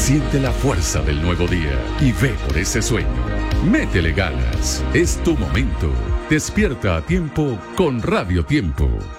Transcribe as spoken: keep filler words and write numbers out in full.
Siente la fuerza del nuevo día y ve por ese sueño. Métele ganas. Es tu momento. Despierta a tiempo con Radio Tiempo.